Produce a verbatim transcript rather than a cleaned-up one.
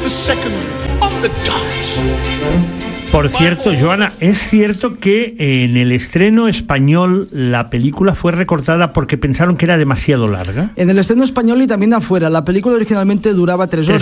the second on the dot. Por cierto, Joana, ¿es cierto que en el estreno español la película fue recortada porque pensaron que era demasiado larga? En el estreno español y también afuera. La película originalmente duraba tres horas.